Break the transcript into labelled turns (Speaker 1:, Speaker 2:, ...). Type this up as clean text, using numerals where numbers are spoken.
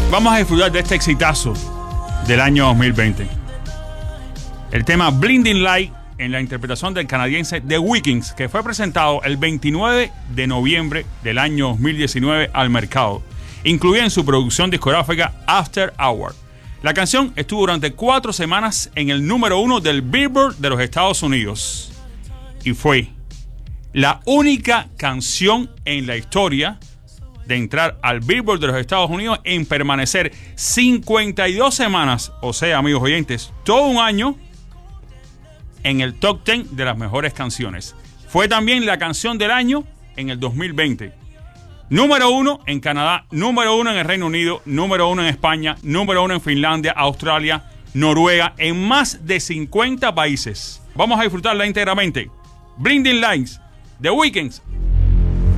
Speaker 1: Vamos a disfrutar de este exitazo del año 2020. El tema Blinding Light en la interpretación del canadiense The Weeknd, que fue presentado el 29 de noviembre del año 2019 al mercado, incluida en su producción discográfica After Hour. La canción estuvo durante 4 semanas en el número 1 del Billboard de los Estados Unidos y fue la única canción en la historia de entrar al Billboard de los Estados Unidos en permanecer 52 semanas, o sea, amigos oyentes, todo un año en el top 10 de las mejores canciones. Fue también la canción del año en el 2020. Número 1 en Canadá, número 1 en el Reino Unido, número 1 en España, número 1 en Finlandia, Australia, Noruega, en más de 50 países. Vamos a disfrutarla íntegramente. Blinding Lights, The Weeknd,